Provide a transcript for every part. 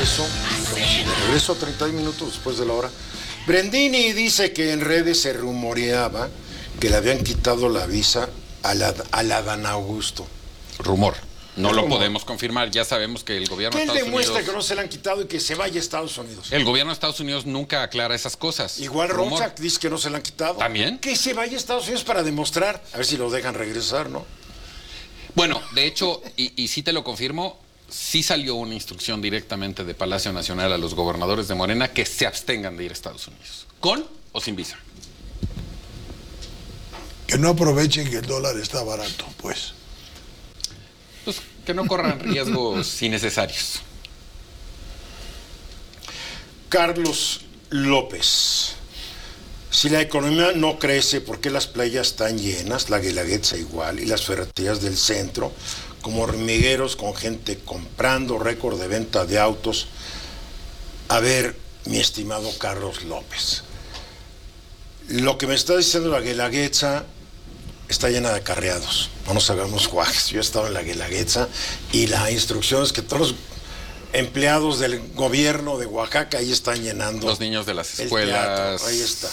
regreso a 30 minutos después de la hora. Brendini dice que en redes se rumoreaba que le habían quitado la visa a la Adán Augusto. Rumor. No lo podemos confirmar, ya sabemos que el gobierno de Estados Unidos... ¿Quién demuestra que no se la han quitado y que se vaya a Estados Unidos? El gobierno de Estados Unidos nunca aclara esas cosas. Igual Ronchak dice que no se la han quitado. ¿También? Que se vaya a Estados Unidos para demostrar, a ver si lo dejan regresar, ¿no? Bueno, de hecho, y sí te lo confirmo, sí salió una instrucción directamente de Palacio Nacional a los gobernadores de Morena que se abstengan de ir a Estados Unidos, con o sin visa. Que no aprovechen que el dólar está barato, pues. Pues que no corran riesgos innecesarios. Carlos López. Si la economía no crece, ¿por qué las playas están llenas? La Guelaguetza igual, y las ferreterías del centro, como hormigueros con gente comprando, récord de venta de autos. A ver, mi estimado Carlos López, lo que me está diciendo la Guelaguetza está llena de acarreados. No nos hagamos guajes. Yo he estado en la Guelaguetza y la instrucción es que todos los empleados del gobierno de Oaxaca ahí están llenando. Los niños de las escuelas. Ahí está.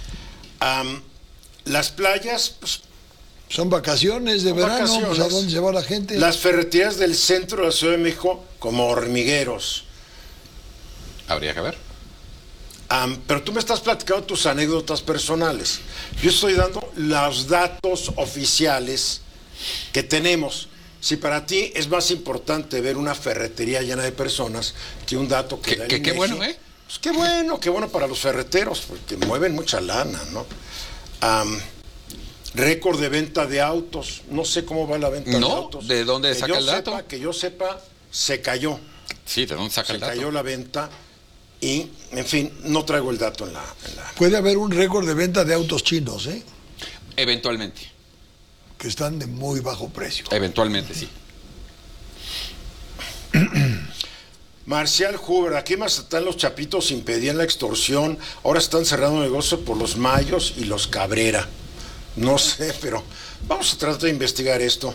Las playas, pues, son vacaciones de verano, vacaciones. Pues, ¿a dónde se va la gente? Las ferreterías del centro de la Ciudad de México como hormigueros. Habría que ver. Pero tú me estás platicando tus anécdotas personales. Yo estoy dando los datos oficiales que tenemos. Si para ti es más importante ver una ferretería llena de personas que un dato que da el INEGI, qué bueno, ¿eh? Pues qué bueno para los ferreteros, porque mueven mucha lana, ¿no? Récord de venta de autos. No sé cómo va la venta de autos. ¿De dónde saca el dato? Que yo sepa, se cayó. Sí, ¿de dónde saca el dato? Se cayó la venta. Y, en fin, no traigo el dato en la... Puede haber un récord de venta de autos chinos, ¿eh? Eventualmente. Que están de muy bajo precio. Eventualmente, sí. Marcial Huber, aquí en Mazatlán los chapitos impedían la extorsión, ahora están cerrando negocios por los Mayos y los Cabrera. No sé, pero vamos a tratar de investigar esto.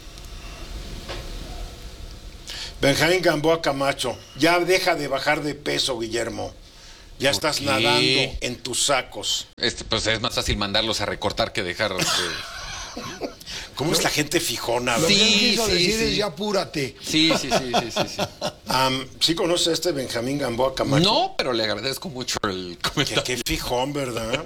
Benjamín Gamboa Camacho, ya deja de bajar de peso, Guillermo. Ya estás nadando en tus sacos. Pues es más fácil mandarlos a recortar que dejar... ¿Cómo es la gente fijona? Lo que Sí, quiso decir es ya apúrate. Sí. ¿Sí conoce a este Benjamín Gamboa Camacho? No, pero le agradezco mucho el comentario. Qué fijón, ¿verdad?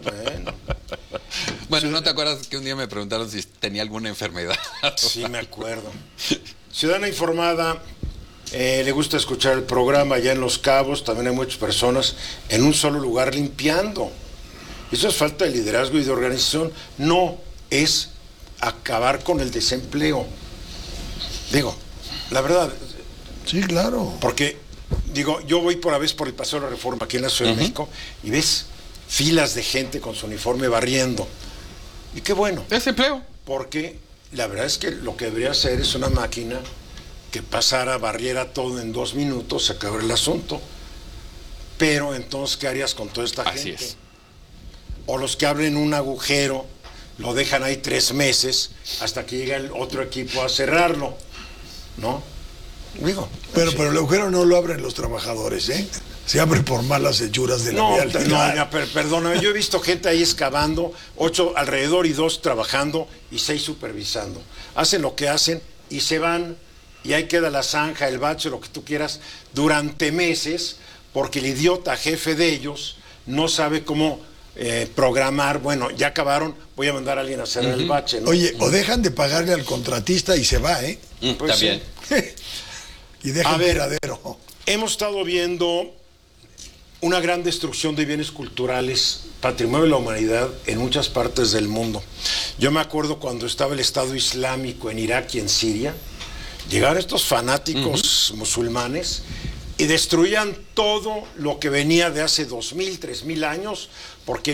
Bueno, ¿no te acuerdas que un día me preguntaron si tenía alguna enfermedad? Sí, me acuerdo. Ciudadana informada, le gusta escuchar el programa allá en Los Cabos, también hay muchas personas en un solo lugar limpiando. Eso es falta de liderazgo y de organización, no es acabar con el desempleo. Digo, la verdad. Sí, claro. Porque, digo, yo voy por el Paseo de la Reforma aquí en la Ciudad de México y ves filas de gente con su uniforme barriendo. Y qué bueno. Desempleo. Porque la verdad es que lo que debería hacer es una máquina que pasara, barriera todo en 2 minutos, se acabó el asunto. Pero entonces, ¿qué harías con toda esta gente? Así es. O los que abren un agujero, lo dejan ahí 3 meses hasta que llega el otro equipo a cerrarlo, ¿no? Digo. Pero el agujero no lo abren los trabajadores, ¿eh? Se abre por malas hechuras de la vialidad. No, perdóname, yo he visto gente ahí excavando, 8 alrededor y 2 trabajando y 6 supervisando. Hacen lo que hacen y se van y ahí queda la zanja, el bache, lo que tú quieras, durante meses, porque el idiota jefe de ellos no sabe cómo programar. Bueno, ya acabaron, voy a mandar a alguien a cerrar el bache, ¿no? Oye, o dejan de pagarle al contratista y se va, ¿eh? Pues también. Sí. Y dejan el tiradero. Hemos estado viendo una gran destrucción de bienes culturales, patrimonio de la humanidad en muchas partes del mundo. Yo me acuerdo cuando estaba el Estado Islámico en Irak y en Siria, llegaron estos fanáticos musulmanes y destruían todo lo que venía de hace 2000, 3000 años, porque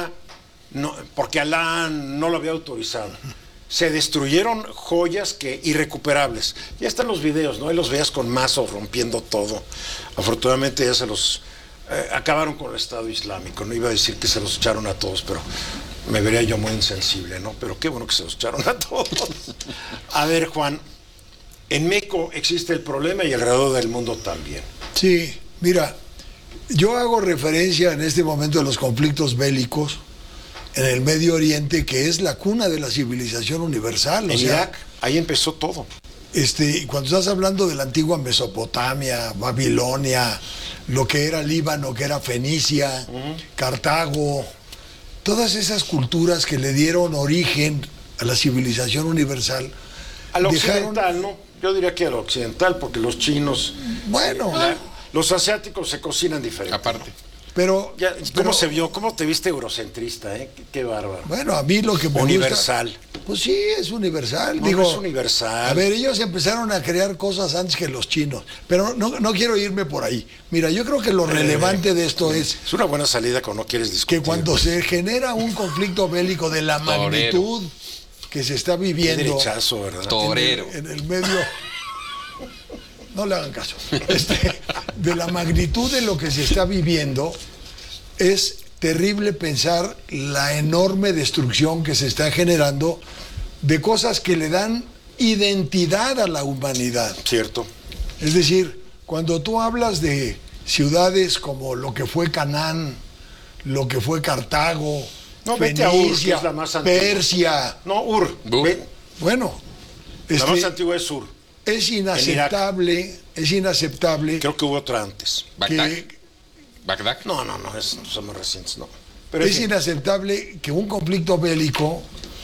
porque Alá no lo había autorizado. Se destruyeron joyas irrecuperables. Ya están los videos, ¿no? Ahí los veías con mazos rompiendo todo. Afortunadamente ya se los acabaron con el Estado Islámico. No iba a decir que se los echaron a todos, pero me vería yo muy insensible, ¿no? Pero qué bueno que se los echaron a todos. A ver, Juan, en México existe el problema y alrededor del mundo también. Sí, mira, yo hago referencia en este momento a los conflictos bélicos en el Medio Oriente, que es la cuna de la civilización universal. En Irak, ahí empezó todo. Cuando estás hablando de la antigua Mesopotamia, Babilonia, lo que era Líbano, que era Fenicia, Cartago, todas esas culturas que le dieron origen a la civilización universal. Al occidental, ¿no? Yo diría que al occidental, porque los chinos, bueno, los asiáticos se cocinan diferente. Aparte. Pero, ¿Cómo se vio? ¿Cómo te viste eurocentrista? Qué bárbaro. Bueno, a mí lo que me universal. gusta, pues sí, es universal. No, Digo, no es universal. A ver, ellos empezaron a crear cosas antes que los chinos, pero no quiero irme por ahí. Mira, yo creo que lo relevante de esto es una buena salida cuando no quieres discutir. Que cuando se genera un conflicto bélico de la magnitud que se está viviendo... Qué derechazo, ¿verdad? Torero. En el medio... No le hagan caso. De la magnitud de lo que se está viviendo, es terrible pensar la enorme destrucción que se está generando de cosas que le dan identidad a la humanidad. Cierto. Es decir, cuando tú hablas de ciudades como lo que fue Canaán, lo que fue Cartago, Fenicia, Ur, que es la más antigua. Persia... No, Ur. Bueno. La más antigua es Ur. Es inaceptable. Creo que hubo otra antes. ¿Bagdad? No, son más recientes, no. Pero es inaceptable que un conflicto bélico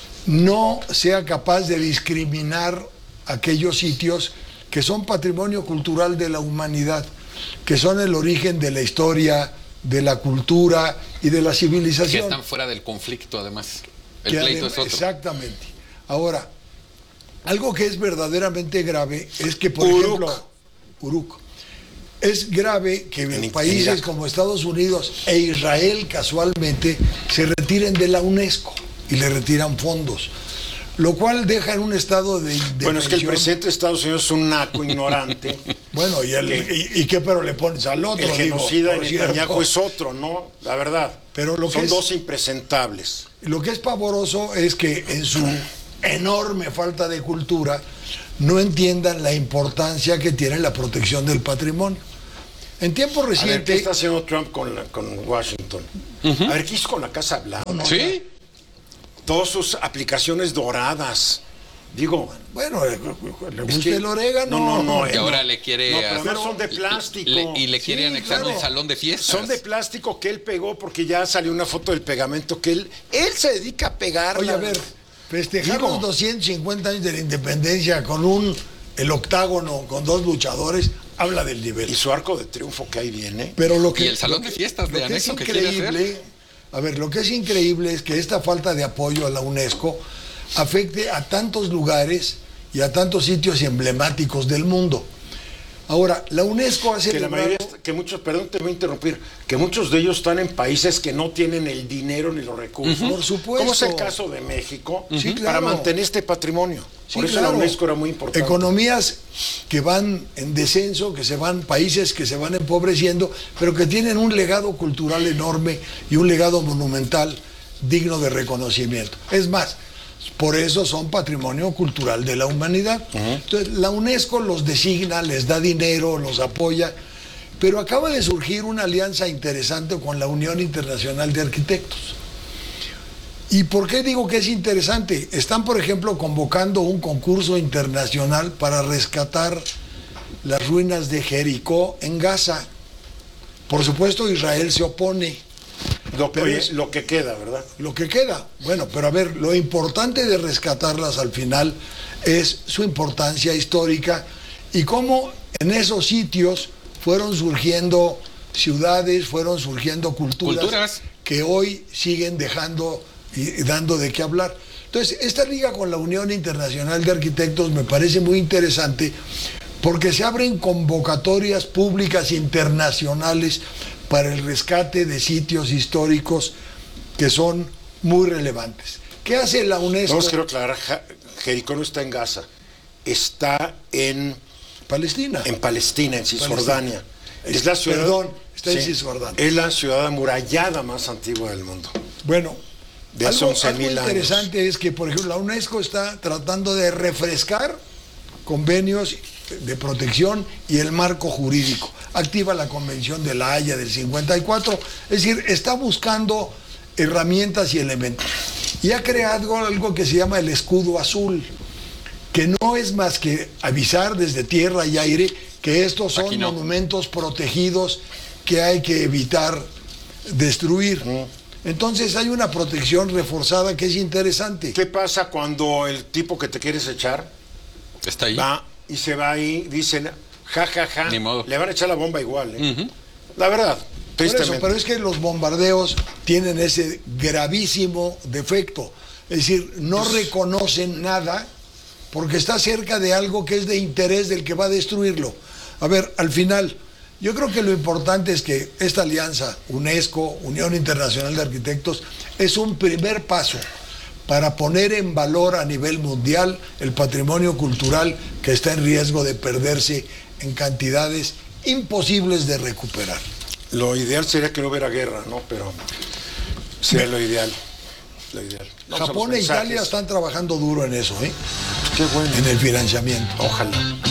no sea capaz de discriminar aquellos sitios que son patrimonio cultural de la humanidad, que son el origen de la historia, de la cultura y de la civilización. Que están fuera del conflicto, además. El pleito es otro. Exactamente. Ahora, algo que es verdaderamente grave es que, por ejemplo, Uruk. Es grave que en países como Estados Unidos e Israel casualmente se retiren de la UNESCO y le retiran fondos, lo cual deja en un estado de Bueno, es que el presidente de Estados Unidos es un naco ignorante. Bueno, ¿y qué pero le pones al otro? El genocida de Netanyahu es otro, ¿no? La verdad. Pero son dos impresentables. Lo que es pavoroso es que en su enorme falta de cultura no entiendan la importancia que tiene la protección del patrimonio. En tiempo reciente... A ver, ¿qué está haciendo Trump con Washington? A ver, ¿qué hizo con la Casa Blanca? ¿Sí? Todas sus aplicaciones doradas. Digo... Bueno, ¿le gusta el orégano? No. Y ahora le quiere... No, pero además son de plástico. Y le quiere anexar un salón de fiestas. Son de plástico que él pegó porque ya salió una foto del pegamento que él se dedica a pegar. Oye, a ver, festejar los 250 años de la independencia con el octágono, con dos luchadores... habla del nivel. Y su arco de triunfo que ahí viene. Pero y el salón de fiestas de anexo que quiere hacer. A ver, lo que es increíble es que esta falta de apoyo a la UNESCO afecte a tantos lugares y a tantos sitios emblemáticos del mundo. Ahora, la UNESCO hace... Que la mayoría, perdón, te voy a interrumpir, que muchos de ellos están en países que no tienen el dinero ni los recursos. Por supuesto. Como es el caso de México, sí, claro, para mantener este patrimonio. Sí, por eso claro, la UNESCO era muy importante. Economías que van en descenso, países que se van empobreciendo, pero que tienen un legado cultural enorme y un legado monumental digno de reconocimiento. Es más, por eso son patrimonio cultural de la humanidad. Entonces, la UNESCO los designa, les da dinero, los apoya, pero acaba de surgir una alianza interesante con la Unión Internacional de Arquitectos. ¿Y por qué digo que es interesante? Están, por ejemplo, convocando un concurso internacional para rescatar las ruinas de Jericó en Gaza. Por supuesto, Israel se opone. Lo que queda, ¿verdad? Lo que queda. Bueno, pero a ver, lo importante de rescatarlas al final es su importancia histórica y cómo en esos sitios fueron surgiendo ciudades, fueron surgiendo culturas que hoy siguen dejando y dando de qué hablar. Entonces, esta liga con la Unión Internacional de Arquitectos me parece muy interesante porque se abren convocatorias públicas internacionales para el rescate de sitios históricos que son muy relevantes. ¿Qué hace la UNESCO? No, quiero aclarar, Jericó no está en Gaza, está en Palestina. En Palestina, en Cisjordania. Es la ciudad, perdón, está en Cisjordania. Es la ciudad amurallada más antigua del mundo. Bueno, de hace 11.000 años. Algo interesante es que, por ejemplo, la UNESCO está tratando de refrescar convenios de protección y el marco jurídico. Activa la Convención de La Haya del 54, es decir, está buscando herramientas y elementos. Y ha creado algo que se llama el escudo azul, que no es más que avisar desde tierra y aire que estos son monumentos protegidos que hay que evitar destruir. Entonces hay una protección reforzada que es interesante. ¿Qué pasa cuando el tipo que te quieres echar está ahí? Va y se va ahí, dicen, ja, ja, ja, Ni modo. le van a echar la bomba igual, ¿eh? La verdad, Por eso, tristemente. pero es que los bombardeos tienen ese gravísimo defecto. Es decir, no reconocen nada porque está cerca de algo que es de interés del que va a destruirlo. A ver, al final, yo creo que lo importante es que esta alianza, UNESCO, Unión Internacional de Arquitectos, es un primer paso para poner en valor a nivel mundial el patrimonio cultural que está en riesgo de perderse en cantidades imposibles de recuperar. Lo ideal sería que no hubiera guerra, ¿no? Pero sería lo ideal. Lo ideal. Vamos a los Japón e mensajes. Italia están trabajando duro en eso, ¿eh? Qué bueno. En el financiamiento. Ojalá.